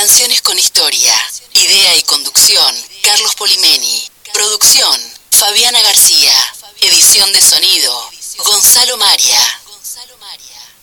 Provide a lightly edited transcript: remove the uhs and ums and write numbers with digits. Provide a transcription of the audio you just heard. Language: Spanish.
Canciones con historia. Idea y conducción, Carlos Polimeni. Producción, Fabiana García. Edición de sonido, Gonzalo Maria.